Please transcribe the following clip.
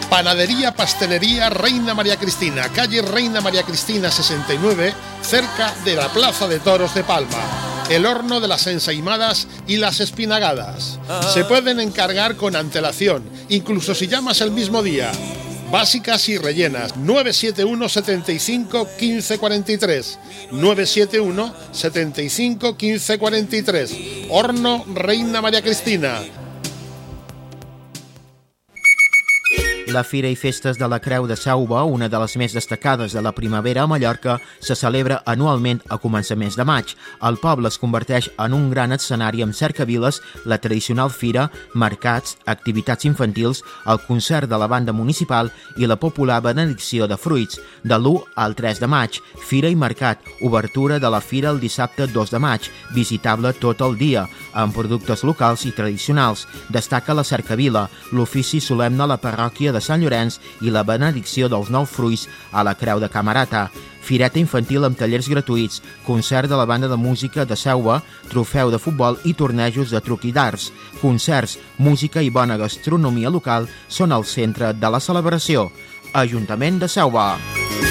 Panadería Pastelería Reina María Cristina, calle Reina María Cristina 69, cerca de la Plaza de Toros de Palma. El horno de las ensaimadas y las espinagadas. Se pueden encargar con antelación, incluso si llamas el mismo día. Básicas y rellenas. 971 75 15 43. 971 75 15 43. Horno Reina María Cristina. La Fira i Festes de la Creu de Sauva, una de les més destacades de la primavera a Mallorca, se celebra anualment a començaments de maig. El poble es converteix en un gran escenari amb cercaviles, la tradicional fira, mercats, activitats infantils, el concert de la banda municipal i la popular benedicció de fruits. De l'1 al 3 de maig, fira i mercat, obertura de la fira el dissabte 2 de maig, visitable tot el dia, amb productes locals i tradicionals. Destaca la cercavila, l'ofici solemne a la parròquia de Sant Llorenç i la benedicció dels 9 fruits a la Creu de Camerata. Fireta infantil amb tallers gratuïts, concert de la banda de música de Sauva, trofeu de futbol i tornejos de truc i darts. Concerts, música i bona gastronomia local són al centre de la celebració. Ajuntament de Sauva.